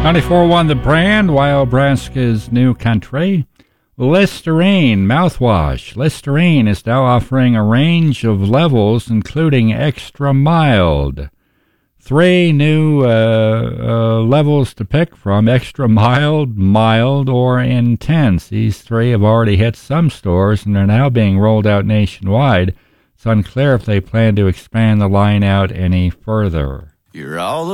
94.1 The Brand, Wyobraska's new country. Listerine mouthwash. Listerine is now offering a range of levels, including extra mild. 3 new levels to pick from: extra mild, mild, or intense. These 3 have already hit some stores and are now being rolled out nationwide. It's unclear if they plan to expand the line out any further. You're all